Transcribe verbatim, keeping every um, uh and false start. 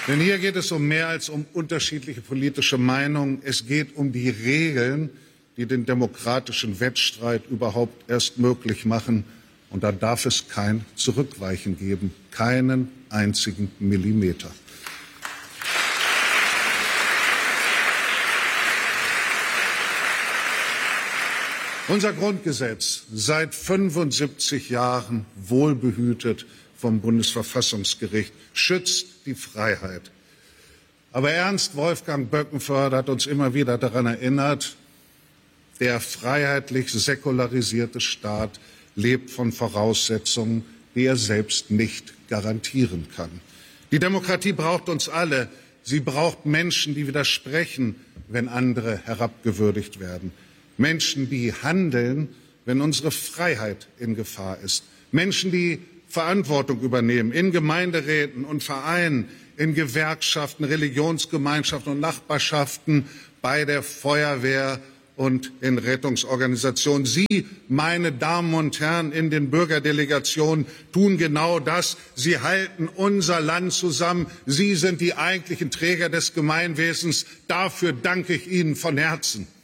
Denn hier geht es um mehr als um unterschiedliche politische Meinungen. Es geht um die Regeln, die den demokratischen Wettstreit überhaupt erst möglich machen. Und da darf es kein Zurückweichen geben, keinen einzigen Millimeter. Unser Grundgesetz, seit fünfundsiebzig Jahren wohlbehütet vom Bundesverfassungsgericht, schützt die Freiheit. Aber Ernst Wolfgang Böckenförde hat uns immer wieder daran erinnert, der freiheitlich säkularisierte Staat lebt von Voraussetzungen, die er selbst nicht garantieren kann. Die Demokratie braucht uns alle. Sie braucht Menschen, die widersprechen, wenn andere herabgewürdigt werden. Menschen, die handeln, wenn unsere Freiheit in Gefahr ist. Menschen, die Verantwortung übernehmen in Gemeinderäten und Vereinen, in Gewerkschaften, Religionsgemeinschaften und Nachbarschaften, bei der Feuerwehr und in Rettungsorganisationen. Sie, meine Damen und Herren, in den Bürgerdelegationen tun genau das. Sie halten unser Land zusammen. Sie sind die eigentlichen Träger des Gemeinwesens. Dafür danke ich Ihnen von Herzen.